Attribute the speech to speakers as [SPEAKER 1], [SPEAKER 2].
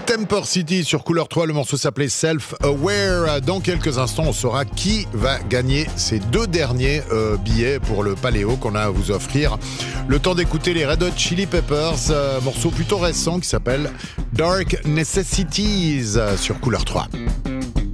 [SPEAKER 1] Temper City sur Couleur 3, le morceau s'appelait Self-Aware. Dans quelques instants, on saura qui va gagner ces deux derniers billets pour le Paléo qu'on a à vous offrir. Le temps d'écouter les Red Hot Chili Peppers, morceau plutôt récent qui s'appelle Dark Necessities sur Couleur 3.